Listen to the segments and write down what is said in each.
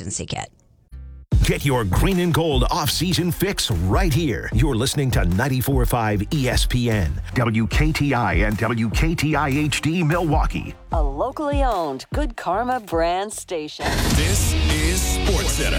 emergency kit. Get your green and gold off-season fix right here. You're listening to 94.5 ESPN, WKTI and WKTI HD Milwaukee. A locally owned Good Karma brand station. This is SportsCenter.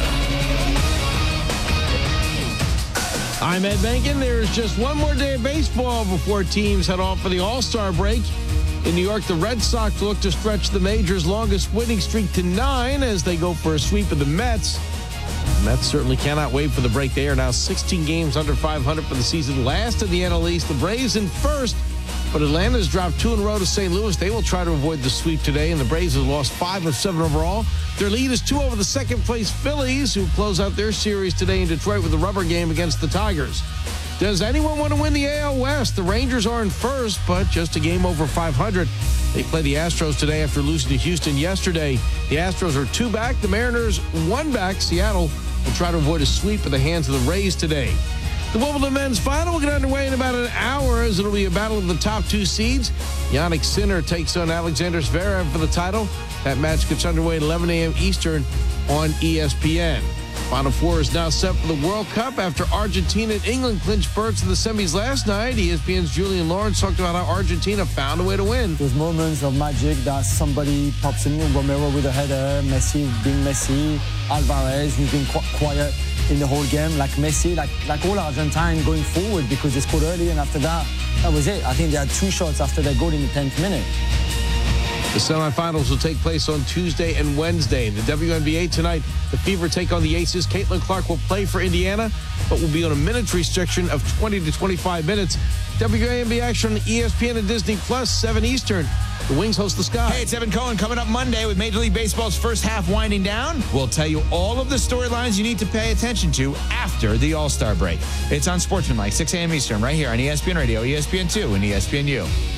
I'm Ed Benkin. There's just one more day of baseball before teams head off for the All-Star break. In New York, the Red Sox look to stretch the major's longest winning streak to 9 as they go for a sweep of the Mets. The Mets certainly cannot wait for the break. They are now 16 games under 500 for the season. Last in the NL East, the Braves in first, but Atlanta's dropped 2 in a row to St. Louis. They will try to avoid the sweep today, and the Braves have lost 5 of 7 overall. Their lead is 2 over the second-place Phillies, who close out their series today in Detroit with a rubber game against the Tigers. Does anyone want to win the AL West? The Rangers are in first, but just a game over 500. They play the Astros today after losing to Houston yesterday. The Astros are 2 back. The Mariners 1 back. Seattle will try to avoid a sweep at the hands of the Rays today. The Wimbledon men's final will get underway in about an hour as it'll be a battle of the top 2 seeds. Jannik Sinner takes on Alexander Zverev for the title. That match gets underway at 11 a.m. Eastern on ESPN. Final 4 is now set for the World Cup after Argentina and England clinched berths in the semis last night. ESPN's Julian Lawrence talked about how Argentina found a way to win. Those moments of magic that somebody pops in, Romero with a header, Messi being Messi, Alvarez who's been quiet in the whole game, like Messi, like all Argentine going forward because they scored early and after that was it. I think they had 2 shots after their goal in the 10th minute. The semifinals will take place on Tuesday and Wednesday. The WNBA tonight, the Fever take on the Aces. Caitlin Clark will play for Indiana, but will be on a minutes restriction of 20 to 25 minutes. WNBA action on ESPN and Disney Plus, 7 Eastern. The Wings host the Sky. Hey, it's Evan Cohen coming up Monday with Major League Baseball's first half winding down. We'll tell you all of the storylines you need to pay attention to after the All-Star break. It's on Sportsmanlike, 6 a.m. Eastern, right here on ESPN Radio, ESPN2, and ESPNU.